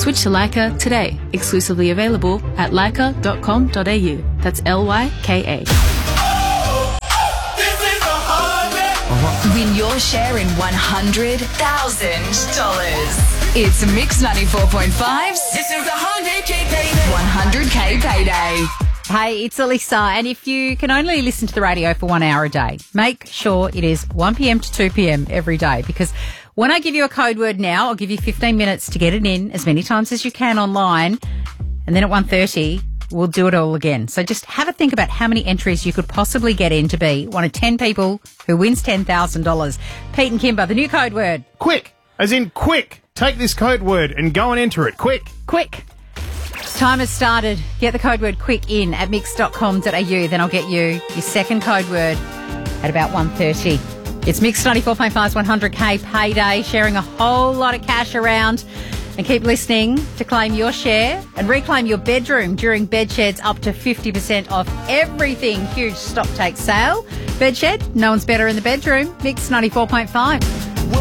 Switch to Leica today. Exclusively available at leica.com.au. That's LYKA. Win your share in $100,000. It's Mix 94.5's This is the 100K payday. 100K payday. Hey, it's Alyssa, and if you can only listen to the radio for 1 hour a day, make sure it is 1 p.m. to 2 p.m. every day, because when I give you a code word now, I'll give you 15 minutes to get it in as many times as you can online, and then at 1:30, we'll do it all again. So just have a think about how many entries you could possibly get in to be one of 10 people who wins $10,000. Pete and Kimber, the new code word. Quick, as in quick. Take this code word and go and enter it. Quick. Quick. Time has started. Get the code word quick in at mix.com.au. Then I'll get you your second code word at about 1:30. It's Mix 94.5's 100K payday, sharing a whole lot of cash around. And keep listening to claim your share and reclaim your bedroom during Bedshed's up to 50% off everything. Huge stock take sale. Bedshed, no one's better in the bedroom. Mix 94.5.